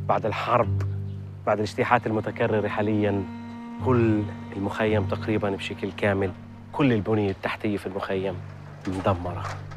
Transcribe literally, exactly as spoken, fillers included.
بعد الحرب، بعد الاجتياحات المتكررة حالياً كل المخيم تقريباً بشكل كامل، كل البنية التحتية في المخيم مدمرة.